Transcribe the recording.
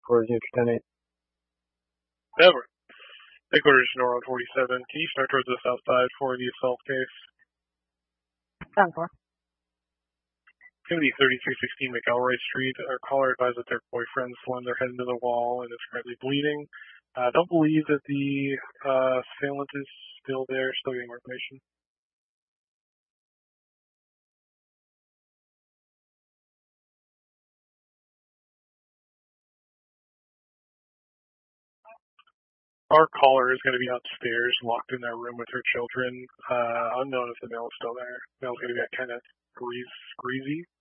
for unit 10-8. Never. Headquarters Nora 47. Can you start towards the south side for the assault case? 10-4. It's going to be 3316 McElroy Street. Our caller advised that their boyfriend slammed their head into the wall and is currently bleeding. I don't believe that the assailant is still there, still getting more information. Our caller is going to be upstairs, locked in their room with her children. Unknown if the male is still there. The male's going to be at Kenneth Greasy.